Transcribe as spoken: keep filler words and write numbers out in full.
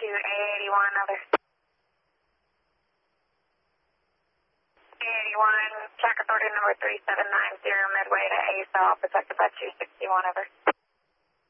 A eighty-one, over. A eighty-one, track authority number three seven nine zero, midway to A S O L, protected by two sixty-one, over.